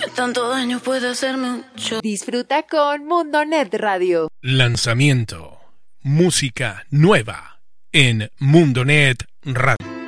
tanto daño puede hacerme un show. Disfruta con Mundonet Radio. Lanzamiento. Música nueva en Mundonet Radio.